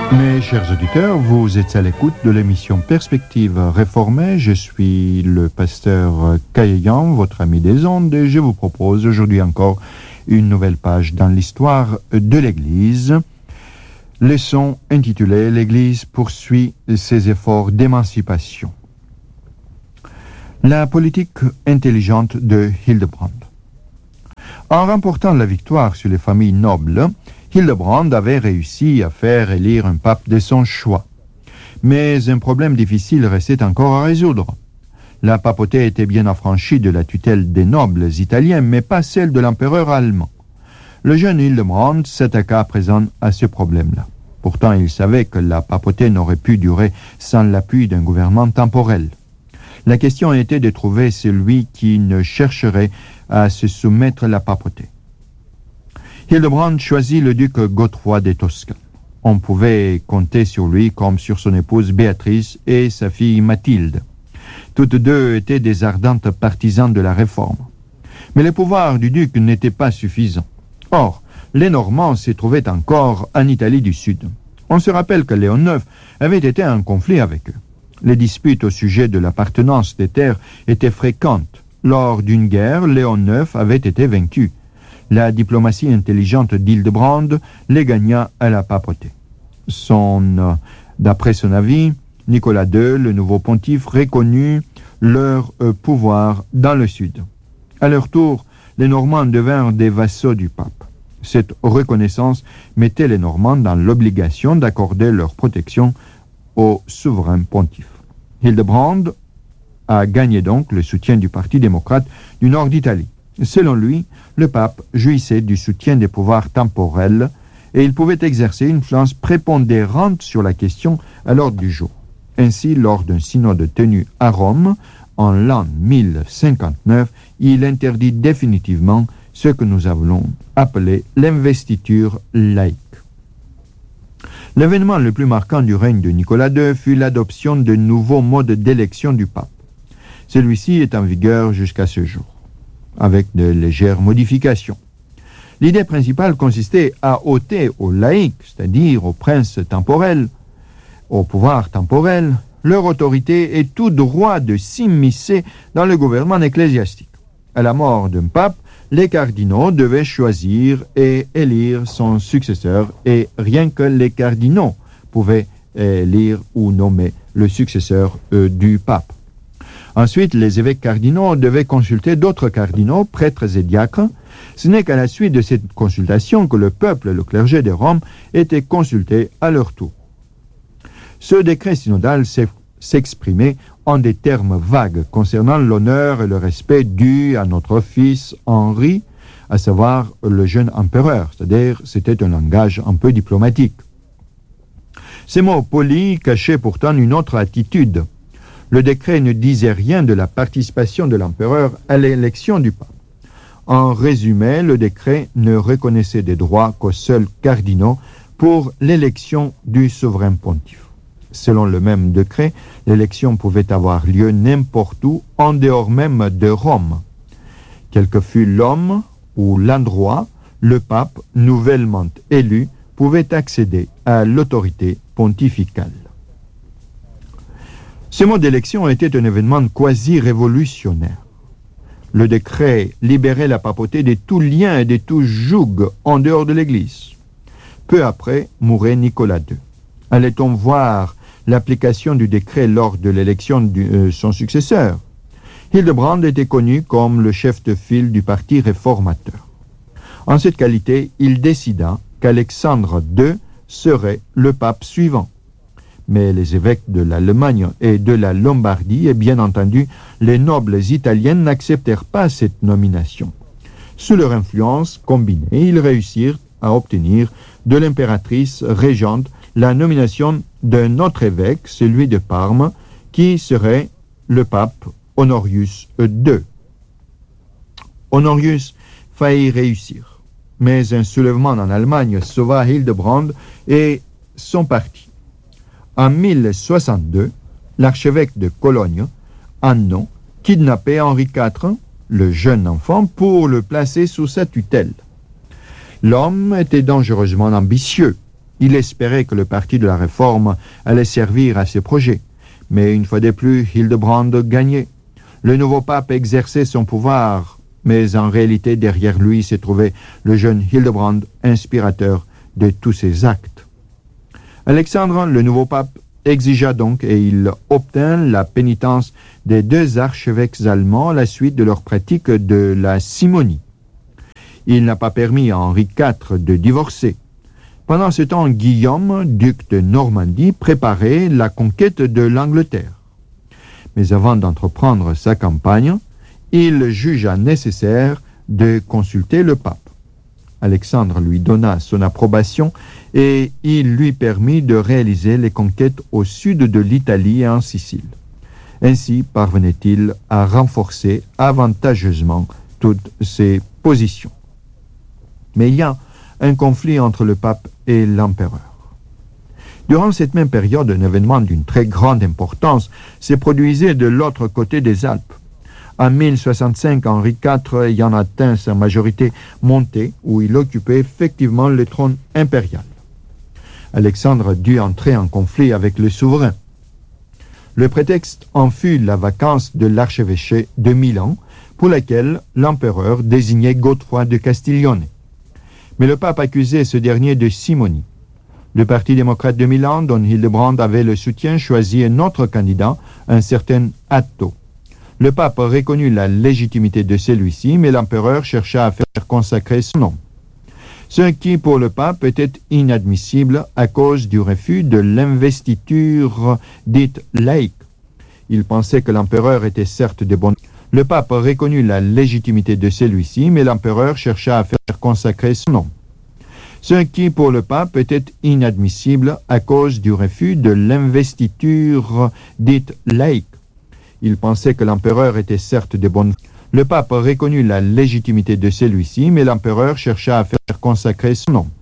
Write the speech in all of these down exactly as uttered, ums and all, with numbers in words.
Mes chers auditeurs, vous êtes à l'écoute de l'émission Perspective réformée. Je suis le pasteur Kayeyan, votre ami des ondes, et je vous propose aujourd'hui encore une nouvelle page dans l'histoire de l'Église. Leçon intitulée « L'Église poursuit ses efforts d'émancipation ». La politique intelligente de Hildebrand. En remportant la victoire sur les familles nobles, Hildebrand avait réussi à faire élire un pape de son choix. Mais un problème difficile restait encore à résoudre. La papauté était bien affranchie de la tutelle des nobles italiens, mais pas celle de l'empereur allemand. Le jeune Hildebrand s'attaqua à présent à ce problème-là. Pourtant, il savait que la papauté n'aurait pu durer sans l'appui d'un gouvernement temporel. La question était de trouver celui qui ne chercherait à se soumettre à la papauté. Hildebrand choisit le duc Godefroy de Toscane. On pouvait compter sur lui comme sur son épouse Béatrice et sa fille Mathilde. Toutes deux étaient des ardentes partisans de la réforme. Mais le pouvoir du duc n'était pas suffisant. Or, les Normands se trouvaient encore en Italie du Sud. On se rappelle que Léon neuf avait été en conflit avec eux. Les disputes au sujet de l'appartenance des terres étaient fréquentes. Lors d'une guerre, Léon neuf avait été vaincu. La diplomatie intelligente d'Hildebrand les gagna à la papauté. Son, d'après son avis, Nicolas deux, le nouveau pontife, reconnut leur euh, pouvoir dans le sud. À leur tour, les Normands devinrent des vassaux du pape. Cette reconnaissance mettait les Normands dans l'obligation d'accorder leur protection au souverain pontife. Hildebrand a gagné donc le soutien du Parti démocrate du nord d'Italie. Selon lui, le pape jouissait du soutien des pouvoirs temporels et il pouvait exercer une influence prépondérante sur la question à l'ordre du jour. Ainsi, lors d'un synode tenu à Rome, en l'an mille cinquante-neuf, il interdit définitivement ce que nous avons appelé l'investiture laïque. L'événement le plus marquant du règne de Nicolas deux fut l'adoption de nouveaux modes d'élection du pape. Celui-ci est en vigueur jusqu'à ce jour, avec de légères modifications. L'idée principale consistait à ôter aux laïcs, c'est-à-dire aux princes temporels, au pouvoir temporel, leur autorité et tout droit de s'immiscer dans le gouvernement ecclésiastique. À la mort d'un pape, les cardinaux devaient choisir et élire son successeur et rien que les cardinaux pouvaient élire ou nommer le successeur euh, du pape. Ensuite, les évêques cardinaux devaient consulter d'autres cardinaux, prêtres et diacres. Ce n'est qu'à la suite de cette consultation que le peuple et le clergé de Rome étaient consultés à leur tour. Ce décret synodal s'exprimait en des termes vagues concernant l'honneur et le respect dû à notre fils Henri, à savoir le jeune empereur, c'est-à-dire c'était un langage un peu diplomatique. Ces mots polis cachaient pourtant une autre attitude. Le décret ne disait rien de la participation de l'empereur à l'élection du pape. En résumé, le décret ne reconnaissait des droits qu'aux seuls cardinaux pour l'élection du souverain pontife. Selon le même décret, l'élection pouvait avoir lieu n'importe où, en dehors même de Rome. Quel que fût l'homme ou l'endroit, le pape, nouvellement élu, pouvait accéder à l'autorité pontificale. Ce mode d'élection était un événement quasi-révolutionnaire. Le décret libérait la papauté de tout lien et de tout joug en dehors de l'Église. Peu après, mourait Nicolas deux. Allait-on voir l'application du décret lors de l'élection de euh, son successeur? Hildebrand était connu comme le chef de file du parti réformateur. En cette qualité, il décida qu'Alexandre deux serait le pape suivant. Mais les évêques de l'Allemagne et de la Lombardie, et bien entendu les nobles italiens, n'acceptèrent pas cette nomination. Sous leur influence combinée, ils réussirent à obtenir de l'impératrice régente la nomination d'un autre évêque, celui de Parme, qui serait le pape Honorius deux. Honorius faillit réussir, mais un soulèvement en Allemagne sauva Hildebrand et son parti. En mille soixante-deux, l'archevêque de Cologne, Anno, kidnappait Henri quatre, le jeune enfant, pour le placer sous sa tutelle. L'homme était dangereusement ambitieux. Il espérait que le parti de la Réforme allait servir à ses projets. Mais une fois de plus, Hildebrand gagnait. Le nouveau pape exerçait son pouvoir, mais en réalité, derrière lui s'est trouvé le jeune Hildebrand, inspirateur de tous ses actes. Alexandre, le nouveau pape, exigea donc et il obtint la pénitence des deux archevêques allemands à la suite de leur pratique de la simonie. Il n'a pas permis à Henri quatre de divorcer. Pendant ce temps, Guillaume, duc de Normandie, préparait la conquête de l'Angleterre. Mais avant d'entreprendre sa campagne, il jugea nécessaire de consulter le pape. Alexandre lui donna son approbation et il lui permit de réaliser les conquêtes au sud de l'Italie et en Sicile. Ainsi parvenait-il à renforcer avantageusement toutes ses positions. Mais il y a un conflit entre le pape et l'empereur. Durant cette même période, un événement d'une très grande importance s'est produisait de l'autre côté des Alpes. En mille soixante-cinq, Henri quatre ayant atteint sa majorité montée, où il occupait effectivement le trône impérial. Alexandre dut entrer en conflit avec le souverain. Le prétexte en fut la vacance de l'archevêché de Milan, pour laquelle l'empereur désignait Godefroy de Castiglione. Mais le pape accusait ce dernier de simonie. Le parti démocrate de Milan, dont Hildebrand avait le soutien, choisit un autre candidat, un certain Atto. Le pape reconnut la légitimité de celui-ci, mais l'empereur chercha à faire consacrer son nom. Ce qui, pour le pape, était inadmissible à cause du refus de l'investiture dite laïque. Il pensait que l'empereur était certes de bonne... Le pape reconnut la légitimité de celui-ci, mais l'empereur chercha à faire consacrer son nom. Ce qui, pour le pape, était inadmissible à cause du refus de l'investiture dite laïque. Il pensait que l'empereur était certes de bonne... Le pape reconnut la légitimité de celui-ci, mais l'empereur chercha à faire consacrer son nom.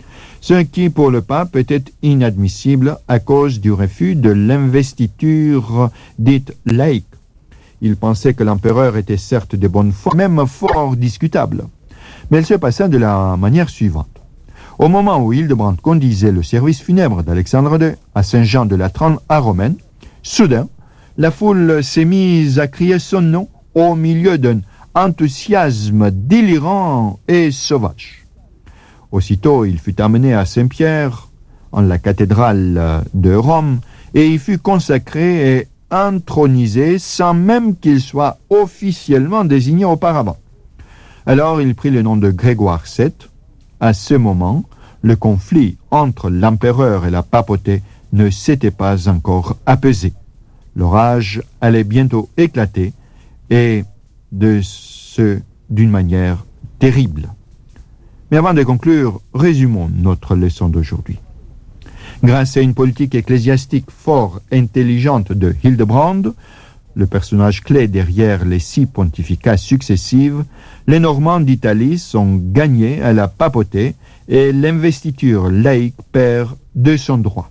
Ce qui, pour le pape, était inadmissible à cause du refus de l'investiture dite laïque. Il pensait que l'empereur était certes de bonne foi, même fort discutable. Mais elle se passa de la manière suivante. Au moment où Hildebrand conduisait le service funèbre d'Alexandre deux à Saint-Jean-de-Latran à Romaine, soudain, la foule s'est mise à crier son nom au milieu d'un enthousiasme délirant et sauvage. Aussitôt, il fut amené à Saint-Pierre, en la cathédrale de Rome, et il fut consacré et intronisé sans même qu'il soit officiellement désigné auparavant. Alors, il prit le nom de Grégoire sept. À ce moment, le conflit entre l'empereur et la papauté ne s'était pas encore apaisé. L'orage allait bientôt éclater, et de ce d'une manière terrible. Mais avant de conclure, résumons notre leçon d'aujourd'hui. Grâce à une politique ecclésiastique fort intelligente de Hildebrand, le personnage clé derrière les six pontificats successifs, les Normands d'Italie sont gagnés à la papauté et l'investiture laïque perd de son droit.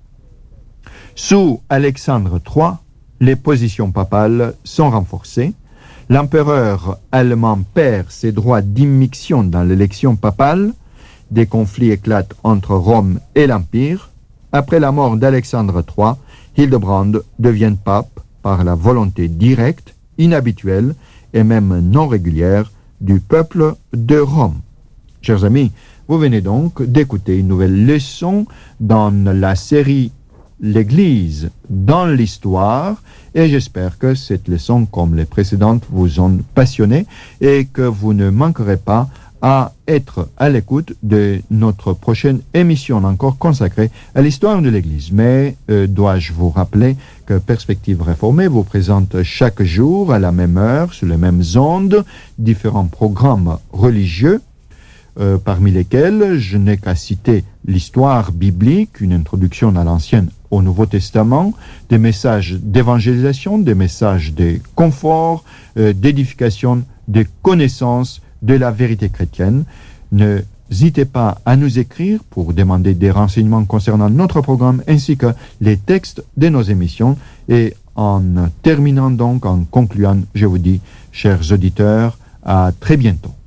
Sous Alexandre trois, les positions papales sont renforcées. L'empereur allemand perd ses droits d'immixtion dans l'élection papale. Des conflits éclatent entre Rome et l'Empire. Après la mort d'Alexandre trois, Hildebrand devient pape par la volonté directe, inhabituelle et même non régulière du peuple de Rome. Chers amis, vous venez donc d'écouter une nouvelle leçon dans la série L'Église dans l'histoire, et j'espère que cette leçon, comme les précédentes, vous ont passionné et que vous ne manquerez pas à être à l'écoute de notre prochaine émission encore consacrée à l'histoire de l'Église. Mais euh, dois-je vous rappeler que Perspective Réformée vous présente chaque jour à la même heure, sur les mêmes ondes, différents programmes religieux, euh, parmi lesquels je n'ai qu'à citer l'histoire biblique, une introduction à l'Ancien au Nouveau Testament, des messages d'évangélisation, des messages de confort, euh, d'édification, de connaissance de la vérité chrétienne. N'hésitez pas à nous écrire pour demander des renseignements concernant notre programme ainsi que les textes de nos émissions. Et en terminant donc, en concluant, je vous dis, chers auditeurs, à très bientôt.